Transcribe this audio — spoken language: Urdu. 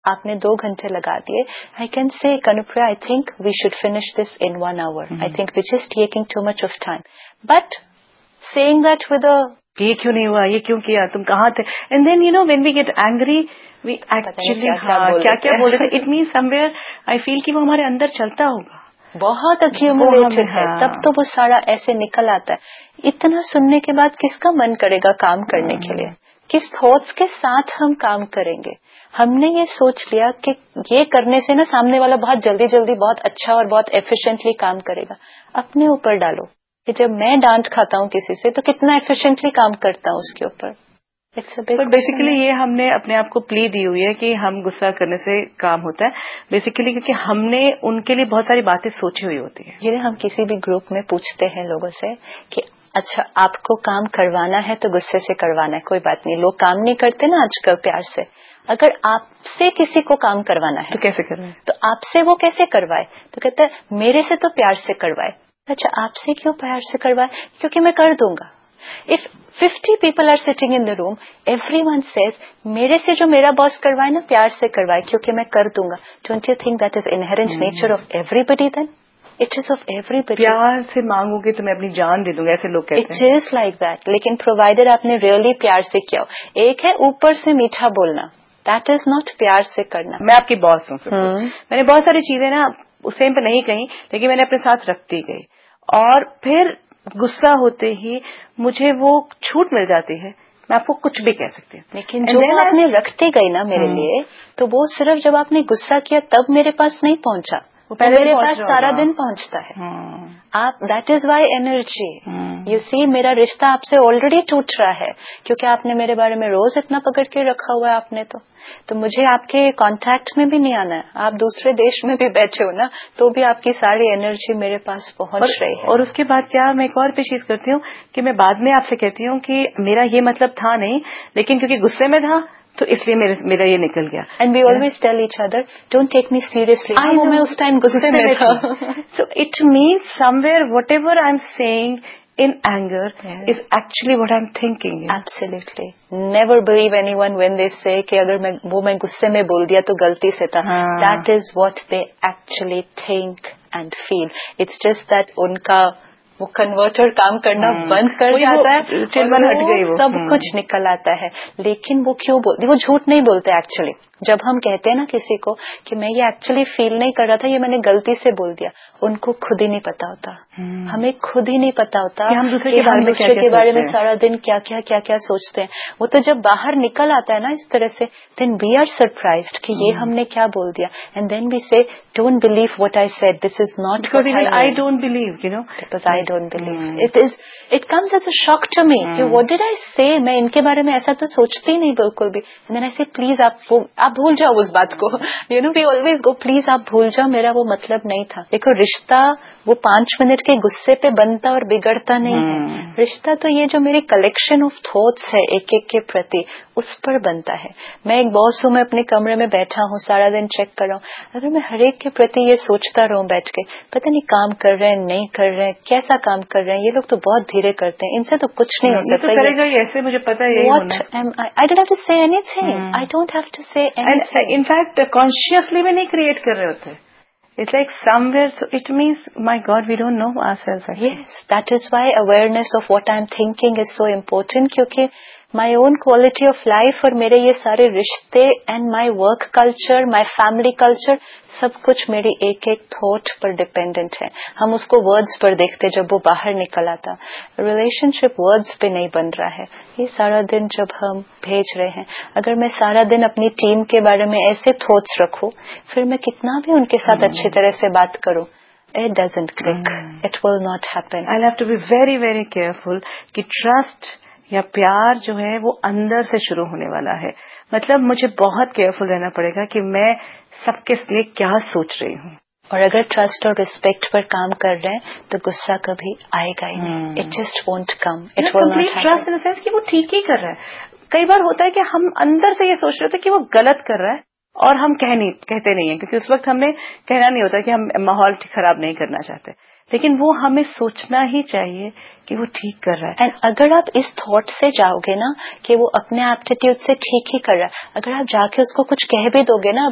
آپ نے 2 گھنٹے لگا دیے. I can say, Kanupriya, I think we should finish this in 1 hour. I think we're just taking too much of time. But saying that with a یہ کیوں نہیں ہوا, یہ کیوں کیا, تم کہاں تھے, and then when we get angry we actually کیا بول رہے تھے, it means somewhere I feel کہ وہ ہمارے اندر چلتا ہوگا, بہت accumulated ہے, تب تو وہ سارا ایسے نکل آتا ہے. اتنا سننے کے بعد کس کا من کرے گا کام کرنے کے لیے, کس تھاٹس کے ساتھ ہم کام کریں گے. ہم نے یہ سوچ لیا کہ یہ کرنے سے نا سامنے والا بہت جلدی بہت اچھا اور بہت ایفیشینٹلی کام کرے گا. اپنے اوپر ڈالو کہ جب میں ڈانٹ کھاتا ہوں کسی سے تو کتنا ایفیشینٹلی کام کرتا ہوں اس کے اوپر. بیسیکلی یہ ہم نے اپنے آپ کو پلی دی ہوئی ہے کہ ہم غصہ کرنے سے کام ہوتا ہے, بیسیکلی کیونکہ ہم نے ان کے لیے بہت ساری باتیں سوچی ہوئی ہوتی ہیں. یہ ہم کسی بھی گروپ میں پوچھتے ہیں لوگوں سے کہ اچھا آپ کو کام کروانا ہے تو غصے سے کروانا ہے, کوئی بات نہیں. لوگ کام نہیں کرتے نا آج کل پیار سے. اگر آپ سے کسی کو کام کروانا ہے تو کیسے کروائے, تو آپ سے وہ کیسے کروائے, تو کہتا ہے میرے سے تو پیار سے کروائے. اچھا آپ سے کیوں پیار سے کروائے, کیونکہ میں کر دوں گا. If 50 people are sitting in the room, everyone says میرے سے جو میرا باس کروائے نا پیار سے کروائے کیونکہ میں کر دوں گا. Don't you think that is inherent nature of everybody then? It is of everybody. پیار سے مانگوں گی تو میں اپنی جان دے دوں گا, ایسے لوگ کہتے ہیں. It is like that. لیکن provided آپ نے really پیار سے کیا ہو. ایک ہے اوپر سے میٹھا بولنا, that is not پیار سے کرنا. میں آپ کی باس ہوں, میں نے بہت ساری چیزیں نا اس ٹائم پہ نہیں کہیں, لیکن میں نے اپنے ساتھ رکھتی گئی, اور پھر غصہ ہوتے ہی مجھے وہ چھوٹ مل جاتی ہے, میں آپ کو کچھ بھی کہہ سکتی ہوں. لیکن جو آپ نے رکھتے گئی نا میرے لیے, تو وہ صرف جب آپ نے غصہ کیا تب میرے پاس نہیں پہنچا, وہ میرے پاس سارا دن پہنچتا ہے. آپ that is why energy. You سی میرا رشتہ آپ سے آلریڈی ٹوٹ رہا ہے کیونکہ آپ نے میرے بارے میں روز اتنا پکڑ کے رکھا ہوا ہے آپ نے, تو مجھے آپ کے کانٹیکٹ میں بھی نہیں آنا ہے. آپ دوسرے دیش میں بھی بیٹھے ہو نا, تو بھی آپ کی ساری انرجی میرے پاس پہنچ رہی ہے. اور اس کے بعد کیا میں ایک اور بھی چیز کرتی ہوں کہ میں بعد میں آپ سے کہتی ہوں کہ میرا یہ مطلب تھا نہیں, لیکن کیونکہ غصے میں تھا تو اس لیے میرا یہ نکل گیا. And we always tell each other don't take me seriously. میں اس ٹائم غصے میں تھا. So it means some where what ever I am seeing in anger is actually what I'm thinking. Absolutely. Never believe anyone when they say کہ اگر میں غصے میں بول دیا تو غلطی سے تھا. That is what they actually think and feel. It's just that ان کا وہ کنورٹر کام کرنا بند کر جاتا ہے, سب کچھ نکل آتا ہے. لیکن وہ کیوں بولتے, وہ جھوٹ نہیں بولتے ایکچولی. جب ہم کہتے ہیں نا کسی کو کہ میں یہ ایکچولی فیل نہیں کر رہا تھا, یہ میں نے غلطی سے بول دیا, ان کو خود ہی نہیں پتا ہوتا, ہمیں خود ہی نہیں پتا ہوتا کہ ہم دوسرے کے بارے میں سارا دن کیا سوچتے ہیں. وہ تو جب باہر نکل آتا ہے نا اس طرح سے, دین وی آر سرپرائزڈ کہ یہ ہم نے کیا بول دیا. اینڈ دین وی سے don't believe what I said, this is not I don't believe, because I don't believe. It comes as a shock to me. What did I say? میں ان کے بارے میں ایسا تو سوچتی ہی نہیں بالکل بھی. And then I say, please آپ بھول جاؤ اس بات کو. We always go, please آپ بھول جاؤ, میرا وہ مطلب نہیں تھا. دیکھو رشتہ وہ 5 منٹ کے غصے پہ بنتا اور بگڑتا نہیں ہے. رشتہ تو یہ جو میری کلیکشن آف تھاٹس ہے ایک ایک کے پرتی, اس پر بنتا ہے. میں ایک باس ہوں, میں اپنے کمرے میں بیٹھا ہوں, سارا دن چیک کر رہا ہوں. اگر میں ہر ایک کے پرتی یہ سوچتا رہوں بیٹھ کے, پتہ نہیں کام کر رہے ہیں نہیں کر رہے ہیں, کیسا کام کر رہے ہیں, یہ لوگ تو بہت دھیرے کرتے ہیں, ان سے تو کچھ نہیں ہو سکتا. ایسے مجھے پتا ہے I don't have to say anything. I don't have to say anything. In fact, consciously بھی نہیں کریٹ کر رہے ہوتے. It's like somewhere, so it means, my God, we don't know ourselves actually. Yes, that is why awareness of what I'm thinking is so important, کیونکہ my own quality of life اور میرے یہ سارے رشتے and my work culture, my family culture, سب کچھ میری ایک ایک تھاٹ پر ڈیپینڈنٹ ہے. ہم اس کو ورڈز پر دیکھتے جب وہ باہر نکل آتا. ریلیشن شپ ورڈز پہ نہیں بن رہا ہے. یہ سارا دن جب ہم بھیج رہے ہیں, اگر میں سارا دن اپنی ٹیم کے بارے میں ایسے تھاٹس رکھوں, پھر میں کتنا بھی ان کے ساتھ اچھی طرح سے بات کروں, it doesn't click. It will not happen. I'll have to be very, very careful کہ ٹرسٹ یا پیار جو ہے وہ اندر سے شروع ہونے والا ہے. مطلب مجھے بہت کیئرفل رہنا پڑے گا کہ میں سب کے لیے کیا سوچ رہی ہوں. اور اگر ٹرسٹ اور ریسپیکٹ پر کام کر رہے ہیں تو غصہ کبھی آئے گا ہی نہیں. It just won't come. It will not happen. Trust in sense کہ وہ ٹھیک ہی کر رہا ہے. کئی بار ہوتا ہے کہ ہم اندر سے یہ سوچ رہے ہوتے کہ وہ غلط کر رہا ہے اور ہم کہتے نہیں ہیں, کیونکہ اس وقت ہم نے کہنا نہیں ہوتا کہ ہم ماحول خراب نہیں کرنا چاہتے, لیکن وہ ہمیں سوچنا ہی چاہیے کہ وہ ٹھیک کر رہا ہے. اینڈ اگر آپ اس تھاٹ سے جاؤ گے نا کہ وہ اپنے ایپٹیٹیوڈ سے ٹھیک ہی کر رہا ہے, اگر آپ جا کے اس کو کچھ کہہ بھی دو گے نا,